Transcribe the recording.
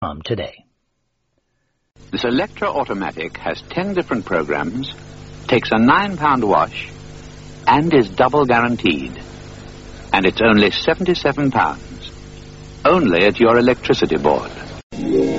today. This Electra automatic has 10 different programs, takes a £9 wash, and is double guaranteed. And it's only £77, only at your electricity board.